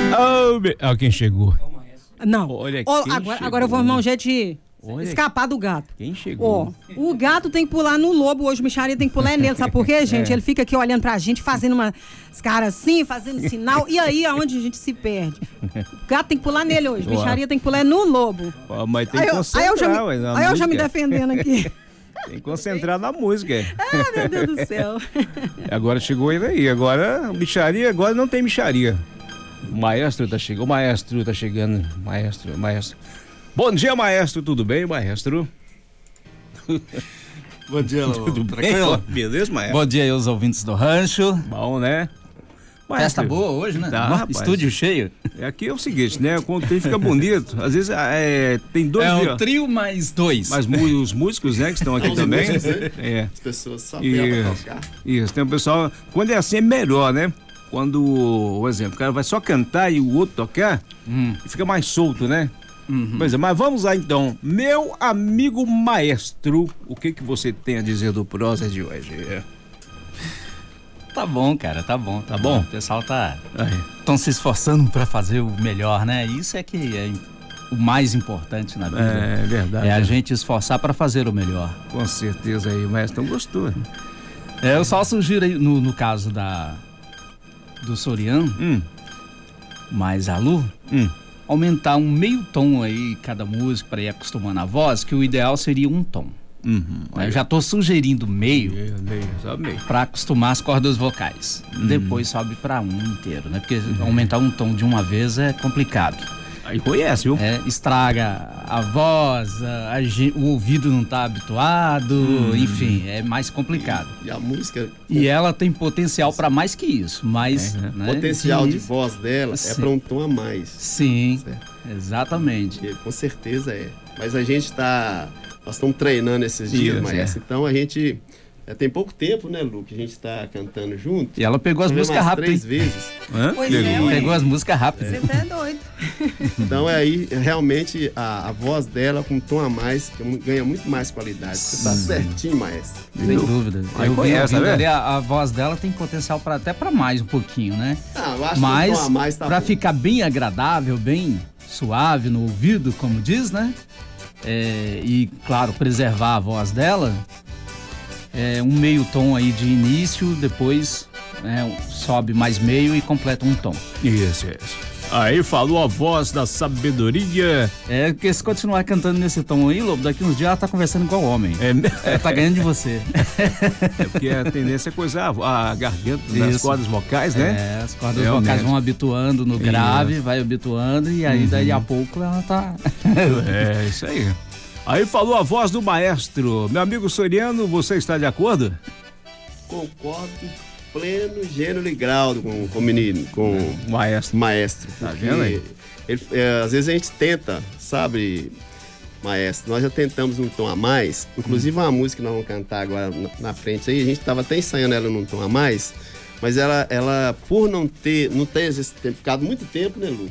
Quem chegou? Não. Olha, agora eu vou arrumar um jeito de escapar do gato. Quem chegou? O gato tem que pular no lobo hoje, o Micharia tem que pular nele, sabe por quê, gente? Ele fica aqui olhando pra gente, fazendo umas caras assim, fazendo sinal, e aí aonde a gente se perde? O gato tem que pular nele hoje, o Micharia tem que pular no lobo. Mas tem que concentrar, aí eu já me defendendo aqui. Tem que concentrar na música. Meu Deus do céu. Agora chegou ele aí, agora micharia, agora não tem micharia. O maestro tá chegando, maestro. Bom dia, maestro, tudo bem, maestro? Bom dia, tudo bem? Beleza, maestro? Bom dia aí aos ouvintes do rancho. Bom, né? Festa boa hoje, né? Tá, estúdio cheio. Aqui é o seguinte, né? Quando tem, fica bonito. Às vezes tem dois. É um trio mais dois. Mas os músicos, né, que estão aqui também. As pessoas só pra tocar. Isso, tem um pessoal. Quando é assim é melhor, né? Quando, por exemplo, o cara vai só cantar e o outro tocar, fica mais solto, né? Pois é, mas vamos lá então. Meu amigo maestro, o que você tem a dizer do prosa de hoje? Tá bom, cara, tá bom. Bom? O pessoal estão se esforçando pra fazer o melhor, né? Isso é que é o mais importante na vida. É verdade. É a gente esforçar pra fazer o melhor. Com certeza aí, o maestro gostou. Eu só sugiro aí, no caso do Soriano, mais a Lu, aumentar um meio tom aí cada música para ir acostumando a voz, que o ideal seria um tom. Eu já tô sugerindo meio para acostumar as cordas vocais. Depois sobe para um inteiro, né? Porque aumentar um tom de uma vez é complicado. Aí conhece, viu? Estraga a voz, o ouvido não tá habituado, enfim, é mais complicado. E a música... E ela tem potencial para mais que isso, mas... O potencial de voz dela é para um tom a mais. Sim, certo? Exatamente. E, com certeza é. Mas a gente nós estamos treinando esses dias, maestro. Então a gente... tem pouco tempo, né, Lu, que a gente tá cantando junto. E ela pegou as músicas rápido. 3 vezes. Pois Pegou as músicas rápido. Você tá doido. Então aí, realmente, a voz dela com um tom a mais, ganha muito mais qualidade. Você tá certinho, maestro. Sem dúvida. Eu conheço, né? A voz dela tem potencial até para mais um pouquinho, né? Eu acho mas, que um tom a mais tá pra bom. ficar bem agradável, bem suave no ouvido, como diz, né? E, claro, preservar a voz dela, um meio tom aí de início, depois sobe mais meio e completa um tom. Isso. Aí falou a voz da sabedoria. Porque se continuar cantando nesse tom aí, Lobo, daqui uns dias ela tá conversando igual homem. Tá ganhando de você. Porque a tendência é coisar a garganta das cordas vocais, né? As cordas vocais vão habituando no grave, vai habituando e aí daí a pouco ela tá... Isso aí. Aí falou a voz do maestro. Meu amigo Soriano, você está de acordo? Concordo, pleno gênero e grau com o menino, com o maestro. Tá vendo aí? Às vezes a gente tenta, sabe, maestro, nós já tentamos um tom a mais, inclusive uma música que nós vamos cantar agora na frente aí, a gente estava até ensaiando ela num tom a mais, mas ela por não ter ficado muito tempo, né, Lu?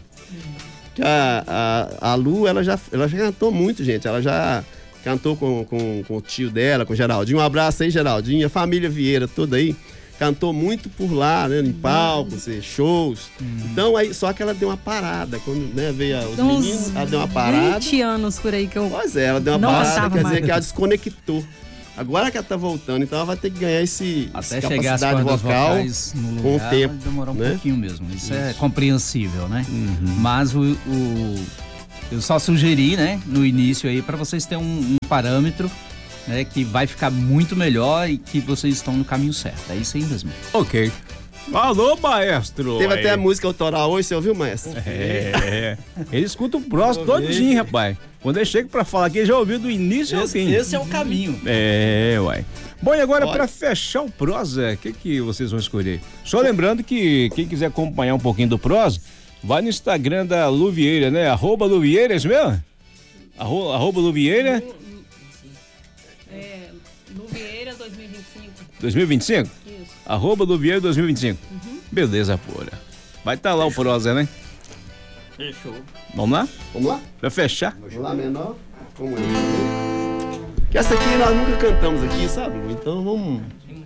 A Lu, ela já cantou muito, gente. Ela já cantou com o tio dela, com o Geraldinho. Um abraço aí, Geraldinho. A família Vieira toda aí. Cantou muito por lá, né? Em palcos, shows. Então, aí, só que ela deu uma parada. Quando veio os meninos, ela deu uma parada. 20 anos por aí que eu... Pois é, ela deu uma parada, quer dizer que ela desconectou. Agora que ela tá voltando, então ela vai ter que ganhar até chegar as cordas vocal vocais no lugar, com o tempo. Vai demorar um né? pouquinho mesmo. Isso é compreensível, né? Mas eu só sugeri, né, no início aí, para vocês terem um parâmetro, né, que vai ficar muito melhor e que vocês estão no caminho certo. É isso aí mesmo. Ok. Alô, maestro! Teve até a música autoral hoje, você ouviu, maestro? Ele escuta o próximo todinho, rapaz. Quando ele chega pra falar aqui, ele já ouviu do início ao fim. Esse é o caminho. Uai. Bom, e agora pra fechar o prosa, o que vocês vão escolher? Só lembrando que quem quiser acompanhar um pouquinho do prosa, vai no Instagram da Lu Vieira, né? @Lu Vieira, é isso mesmo? @Lu Vieira. Lu Vieira 2025. 2025? Isso. @Lu Vieira 2025. Beleza, pura. Vai estar lá o prosa, né? Fechou. Vamos lá? Vamos lá? Pra fechar? Vamos lá, menor. Como é? Que essa aqui nós nunca cantamos aqui, sabe? Então vamos